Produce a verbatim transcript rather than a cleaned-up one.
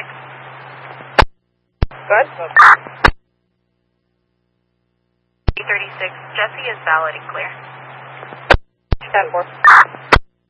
thirty-six. Good. thirty-six, Jesse is valid and clear. ten four.